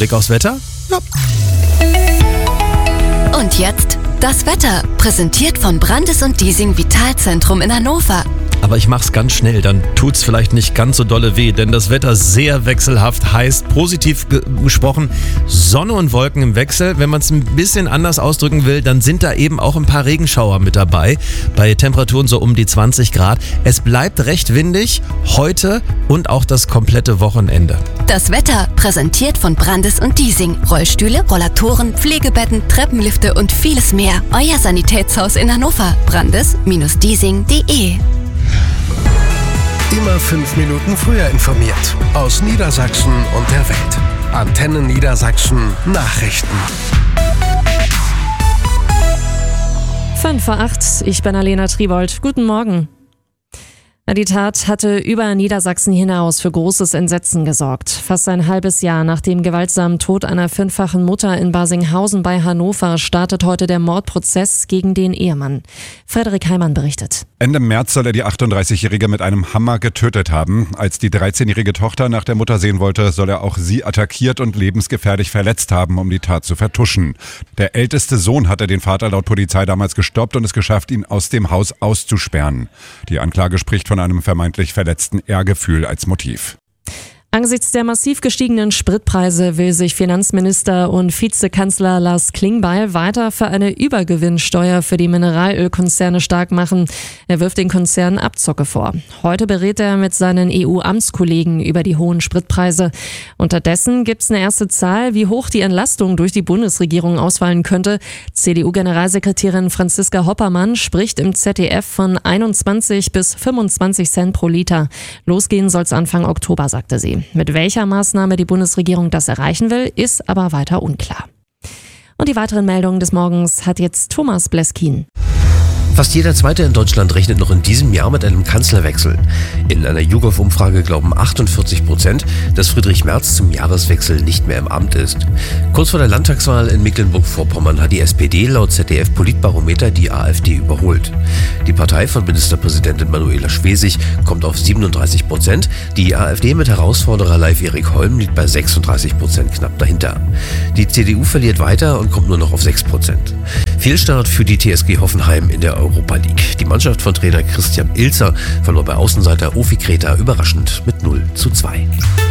Blick aufs Wetter? Ja. Und jetzt das Wetter, präsentiert vom Brandes & Diesing Vitalzentrum in Hannover. Aber ich mach's ganz schnell, dann tut's vielleicht nicht ganz so dolle weh, denn das Wetter sehr wechselhaft heißt, positiv gesprochen, Sonne und Wolken im Wechsel. Wenn man es ein bisschen anders ausdrücken will, dann sind da eben auch ein paar Regenschauer mit dabei, bei Temperaturen so um die 20 Grad. Es bleibt recht windig, heute und auch das komplette Wochenende. Das Wetter, präsentiert von Brandes & Diesing. Rollstühle, Rollatoren, Pflegebetten, Treppenlifte und vieles mehr. Euer Sanitätshaus in Hannover. brandes-diesing.de. Immer 5 Minuten früher informiert. Aus Niedersachsen und der Welt. Antenne Niedersachsen Nachrichten. 7:05, ich bin Alena Tribold. Guten Morgen. Die Tat hatte über Niedersachsen hinaus für großes Entsetzen gesorgt. Fast ein halbes Jahr nach dem gewaltsamen Tod einer 5-fachen Mutter in Barsinghausen bei Hannover startet heute der Mordprozess gegen den Ehemann. Frederik Heimann berichtet. Ende März soll er die 38-Jährige mit einem Hammer getötet haben. Als die 13-jährige Tochter nach der Mutter sehen wollte, soll er auch sie attackiert und lebensgefährlich verletzt haben, um die Tat zu vertuschen. Der älteste Sohn hatte den Vater laut Polizei damals gestoppt und es geschafft, ihn aus dem Haus auszusperren. Die Anklage spricht von einem vermeintlich verletzten Ehrgefühl als Motiv. Angesichts der massiv gestiegenen Spritpreise will sich Finanzminister und Vizekanzler Lars Klingbeil weiter für eine Übergewinnsteuer für die Mineralölkonzerne stark machen. Er wirft den Konzernen Abzocke vor. Heute berät er mit seinen EU-Amtskollegen über die hohen Spritpreise. Unterdessen gibt es eine erste Zahl, wie hoch die Entlastung durch die Bundesregierung ausfallen könnte. CDU-Generalsekretärin Franziska Hoppermann spricht im ZDF von 21 bis 25 Cent pro Liter. Losgehen soll es Anfang Oktober, sagte sie. Mit welcher Maßnahme die Bundesregierung das erreichen will, ist aber weiter unklar. Und die weiteren Meldungen des Morgens hat jetzt Thomas Bleskin. Fast jeder Zweite in Deutschland rechnet noch in diesem Jahr mit einem Kanzlerwechsel. In einer YouGov-Umfrage glauben 48%, dass Friedrich Merz zum Jahreswechsel nicht mehr im Amt ist. Kurz vor der Landtagswahl in Mecklenburg-Vorpommern hat die SPD laut ZDF-Politbarometer die AfD überholt. Die Partei von Ministerpräsidentin Manuela Schwesig kommt auf 37%. Die AfD mit Herausforderer Leif Erik Holm liegt bei 36% knapp dahinter. Die CDU verliert weiter und kommt nur noch auf 6%. Fehlstart für die TSG Hoffenheim in der Europa League. Die Mannschaft von Trainer Christian Ilzer verlor bei Außenseiter Ofi Kreta überraschend mit 0:2.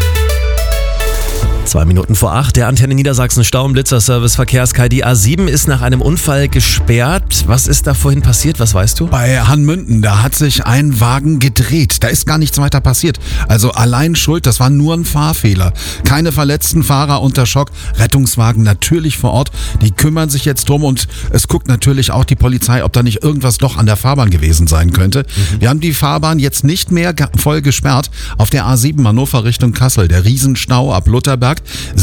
2 Minuten vor 8, der Antenne Niedersachsen Stau- und Blitzerservice Verkehrskai. Die A7 ist nach einem Unfall gesperrt. Was ist da vorhin passiert? Was weißt du? Bei Hanmünden, da hat sich ein Wagen gedreht. Da ist gar nichts weiter passiert. Also allein schuld, das war nur ein Fahrfehler. Keine verletzten Fahrer unter Schock. Rettungswagen natürlich vor Ort. Die kümmern sich jetzt drum und es guckt natürlich auch die Polizei, ob da nicht irgendwas doch an der Fahrbahn gewesen sein könnte. Wir haben die Fahrbahn jetzt nicht mehr voll gesperrt. Auf der A7 Hannover Richtung Kassel, der Riesenstau ab Lutherberg.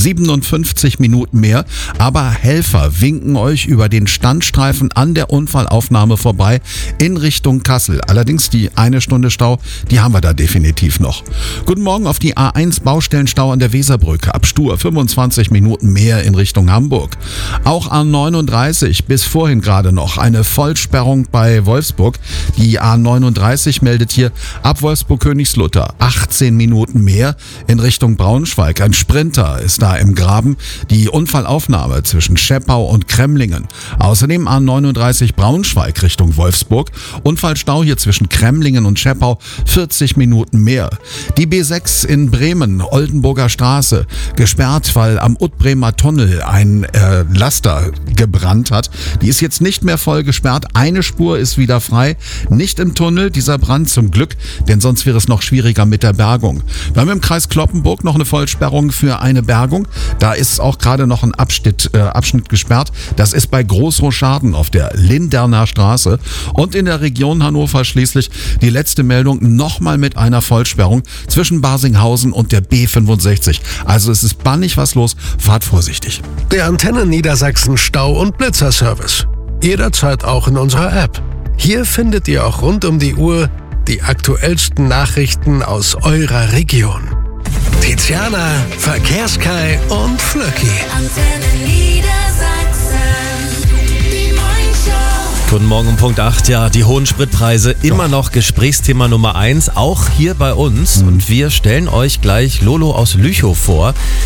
57 Minuten mehr, aber Helfer winken euch über den Standstreifen an der Unfallaufnahme vorbei in Richtung Kassel. Allerdings die 1 Stunde Stau, die haben wir da definitiv noch. Guten Morgen auf die A1 Baustellenstau an der Weserbrücke. Ab Stur 25 Minuten mehr in Richtung Hamburg. Auch A39 bis vorhin gerade noch eine Vollsperrung bei Wolfsburg. Die A39 meldet hier ab Wolfsburg-Königslutter 18 Minuten mehr in Richtung Braunschweig. Ein Sprinter ist da im Graben. Die Unfallaufnahme zwischen Scheppau und Kremlingen. Außerdem A39 Braunschweig Richtung Wolfsburg. Unfallstau hier zwischen Kremlingen und Scheppau 40 Minuten mehr. Die B6 in Bremen, Oldenburger Straße, gesperrt, weil am Utbremer Tunnel ein Laster gebrannt hat. Die ist jetzt nicht mehr voll gesperrt. Eine Spur ist wieder frei. Nicht im Tunnel, dieser Brand zum Glück, denn sonst wäre es noch schwieriger mit der Bergung. Wir haben im Kreis Cloppenburg noch eine Vollsperrung für eine Bergung. Da ist auch gerade noch ein Abschnitt gesperrt. Das ist bei Großroscharden auf der Linderner Straße. Und in der Region Hannover schließlich die letzte Meldung nochmal mit einer Vollsperrung zwischen Barsinghausen und der B65. Also es ist bannig was los. Fahrt vorsichtig. Der Antenne Niedersachsen Stau- und Blitzerservice. Jederzeit auch in unserer App. Hier findet ihr auch rund um die Uhr die aktuellsten Nachrichten aus eurer Region. Tiziana, Verkehrskai und Flöcki. Antenne Niedersachsen, die Morningshow. Guten Morgen um Punkt 8. Ja, die hohen Spritpreise immer noch Gesprächsthema Nummer 1, auch hier bei uns. Und wir stellen euch gleich Lolo aus Lüchow vor.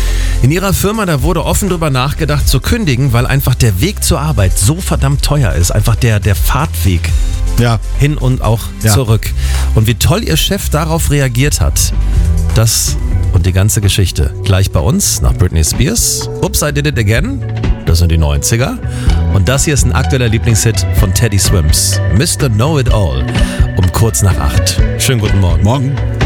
In ihrer Firma, da wurde offen drüber nachgedacht zu kündigen, weil einfach der Weg zur Arbeit so verdammt teuer ist. Einfach der Fahrtweg Ja. hin und auch zurück. Und wie toll ihr Chef darauf reagiert hat, das und die ganze Geschichte gleich bei uns nach Britney Spears. Oops, I Did It Again. Das sind die 90er. Und das hier ist ein aktueller Lieblingshit von Teddy Swims. Mr. Know It All. Um kurz nach 8. Schönen guten Morgen. Morgen.